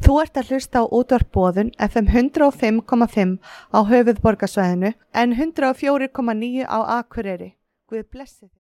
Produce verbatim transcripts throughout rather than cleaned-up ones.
Þú ert að hlusta á útvarp Boðun F M hundrað og fimm komma fimm á höfuðborgarsvæðinu en hundrað og fjögur komma níu á Akureyri. Guð blessi þig.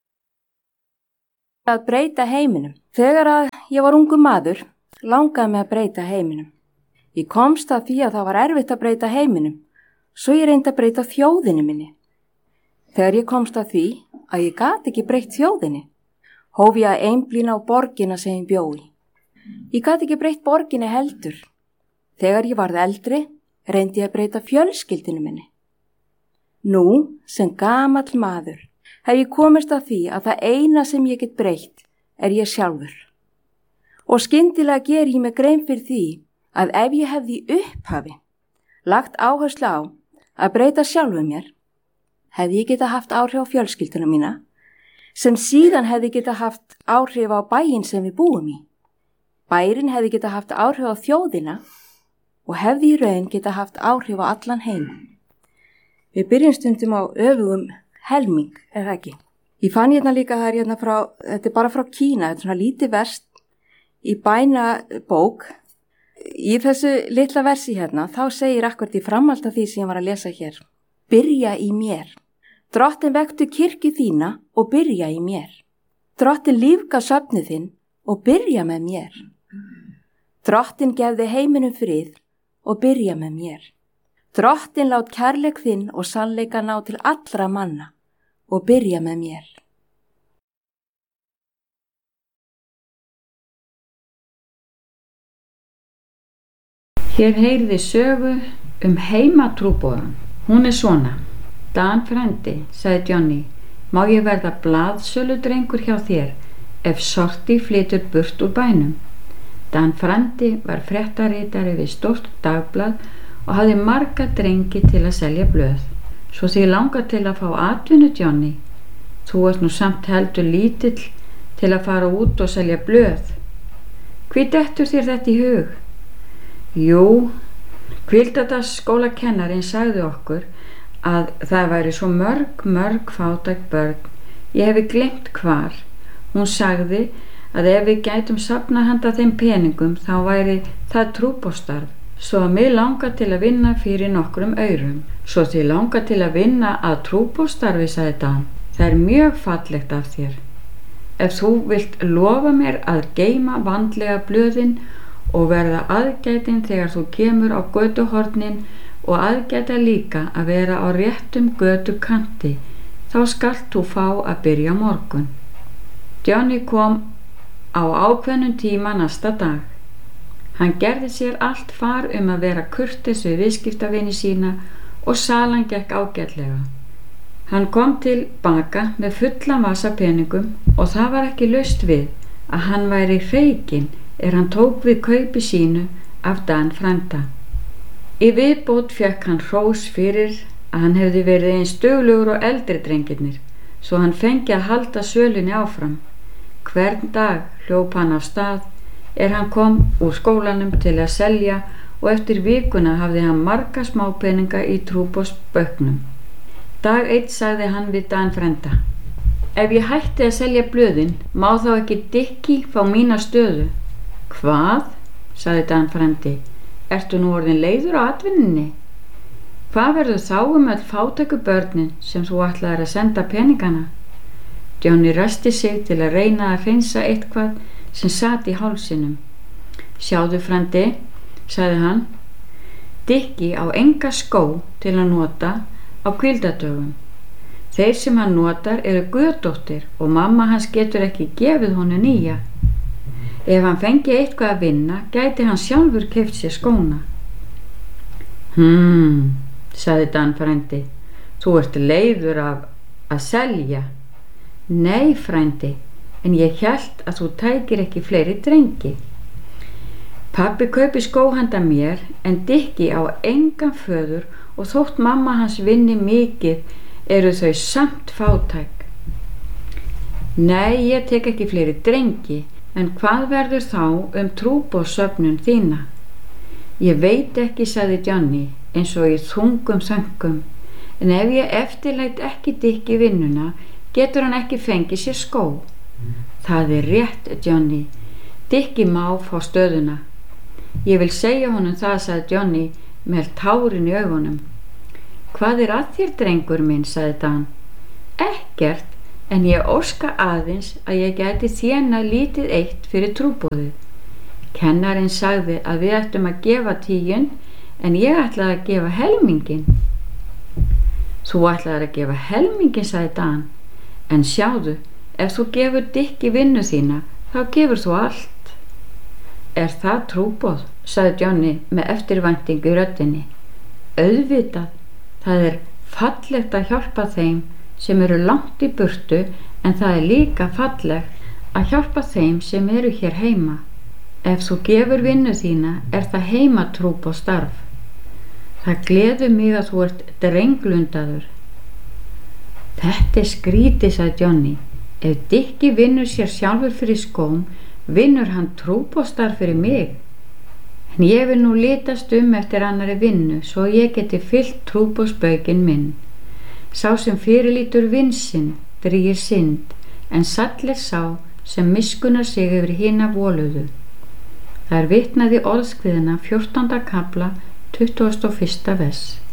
Að breyta heiminum. Þegar að ég var ungur maður, langaði mig að breyta heiminum. Ég komst að því að það var erfitt að breyta heiminum, svo ég reyndi að breyta þjóðinni minni. Þegar ég komst að því að ég gat ekki breytt þjóðinni, hóf ég að einblína á borgina sem ég bjó í. Ég gat ekki breytt borginni heldur. Þegar ég varð eldri, reyndi ég að breyta fjölskyldinu minni. Nú, sem gamall maður, hef ég komist að því að það eina sem ég get breytt er ég sjálfur. Og skyndilega ger ég mig grein fyrir því að ef ég hefði í upphafi lagt áherslu á að breyta sjálfu mér, hefði ég geta haft áhrif á fjölskylduna mína, sem síðan hefði geta haft áhrif á bæinn sem við búum í. Bærin hefði geta haft áhrif á þjóðina og hefði í raun geta haft áhrif á allan heim. Við byrjum stundum á öfugum helming, eða ekki. Ég fann hérna líka það er hérna frá, þetta er bara frá Kína, þetta er svona lítið verst í bænabók. Í þessu litla versi hérna, þá segir akkurt í framhald af því sem ég var að lesa hér. Byrja í mér. Drottin vektu kirkju þína og byrja í mér. Drottin lífga svefnið þinn og byrja með mér. Drottin gefði heiminum frið og byrja með mér. Drottin lát kærleik þinn og sannleika ná til allra manna og byrja með mér. Hér heyrði sögu um heimatrúboðan. Hún er svona. Dan frændi, sagði Johnny, má ég verða blaðsöludrengur hjá þér ef Sorti flytur burt úr bænum. Dan frændi var fréttaritari við stórt dagblað og hafði marga drengi til að selja blöð. Svo þig langar til að fá atvinnu, Johnny. Þú ert nú samt heldur lítill til að fara út og selja blöð. Hví dettur þér þetta í hug? Jú, hvíldadagsskólakennarinn sagði okkur að það væri svo mörg, mörg fátæk börn. Ég hefi gleymt hvar. Hún sagði að ef við gætum safnað handa þeim peningum þá væri það trúboðsstarf. Svo að mig langar til að vinna fyrir nokkrum aurum. Svo þið langar til að vinna að trúboðsstarfi, sagði Dan. Það er mjög fallegt af þér. Ef þú vilt lofa mér að geyma vandlega blöðin og verða aðgætin þegar þú kemur á götuhornin og aðgæta líka að vera á réttum götukanti, þá skalt þú fá að byrja morgun. Johnny kom á ákveðnum tíma næsta dag. Hann gerði sér allt far um að vera kurteis við viðskiptavini sína og salan gekk ágætlega. Hann kom til baka með fullan vasa peningum og það var ekki laust við að hann væri hreykinn er hann tók við kaupi sínu af Dan frænda. Í viðbót fekk hann hrós fyrir að hann hefði verið eins duglegur og eldri drengirnir, svo hann fengi að halda sölunni áfram. Hvern dag hljóp hann af stað er hann kom úr skólanum til að selja og eftir vikuna hafði hann marga smápeninga í trúboðsböknum. Dag eitt sagði hann við Dan frænda: Ef ég hætti að selja blöðin, má þá ekki Dikki fá mína stöðu? Hvað? Sagði Dan frændi. Ertu nú orðin leiður á atvinninni? Hvað verður þá um öll fátæku börnin sem þú ætlaðir að senda peningana? Johnny ræsti sig til að reyna að hreinsa eitthvað sem sat í hálsinum. Sjáðu frændi, sagði hann, Dikki á enga skó til að nota á hvíldardögum. Þeir sem hann notar eru götóttir og mamma hans getur ekki gefið honum nýja. Ef hann fengi eitthvað að vinna, gæti hann sjálfur keypt sér skóna. Hmm, sagði Dan frændi, þú ert leiður af að selja. Nei, frændi, en ég hélt að þú tækir ekki fleiri drengi. Pabbi kaupi skó handa mér, en Dikki á engan föður og þótt mamma hans vinni mikið, eru þau samt fátæk. Nei, ég tek ekki fleiri drengi, en hvað verður þá um trúboðssöfnun þína? Ég veit ekki, sagði Johnny, eins og í þungum þönkum, en ef ég eftirlæt ekki Dikki vinnuna, getur hann ekki fengið sér skó. Það er rétt, Johnny. Dikki má fá stöðuna. Ég vil segja honum það, sagði Johnny með tárin í augunum. Hvað er að þér, drengur minn, sagði Dan. Ekkert, en ég óska aðeins að ég gæti þénað lítið eitt fyrir trúboðið. Kennarinn sagði að við ættum að gefa tíund, en ég ætlaði að gefa helmingin. Þú ætlaði að gefa helmingin, sagði Dan. En sjáðu, ef þú gefur Dikki vinnu þína, þá gefur þú allt. Er það trúboð, sagði Johnny með eftirvæntingu í röddinni. Auðvitað, það er fallegt að hjálpa þeim sem eru langt í burtu, en það er líka fallegt að hjálpa þeim sem eru hér heima. Ef þú gefur vinnu þína, er það heimatrúboð starf. Það gleður mig að þú ert drenglundaður. Þetta er skrítið, sagði Johnny. Ef Dikki vinnur sér sjálfur fyrir skóm, vinnur hann trúboðsstarf fyrir mig. En ég vil nú litast um eftir annari vinnu, svo ég geti fyllt trúboðsbaukinn minn. Sá sem fyrirlítur vinsinn drýgir synd, en sall er sá sem miskunnar sig yfir hina voluðu. Það er vitnað í orðskviðina fjórtánda kafla tuttugasta og fyrsta vers.